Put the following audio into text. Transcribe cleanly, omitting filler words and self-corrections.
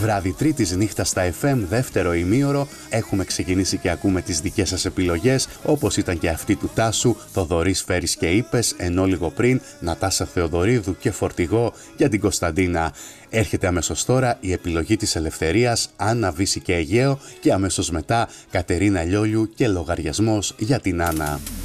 Βράδυ Τρίτης, νύχτα στα FM, δεύτερο ημίωρο. Έχουμε ξεκινήσει και ακούμε τις δικές σας επιλογές, όπως ήταν και αυτή του Τάσου, Θοδωρής Φέρης και Είπες, ενώ λίγο πριν Νατάσα Θεοδωρίδου και Φορτηγό για την Κωνσταντίνα. Έρχεται αμέσως τώρα η επιλογή της Ελευθερίας, Άννα Βύση και Αιγαίο, και αμέσως μετά Κατερίνα Λιόλιου και Λογαριασμός για την Άννα.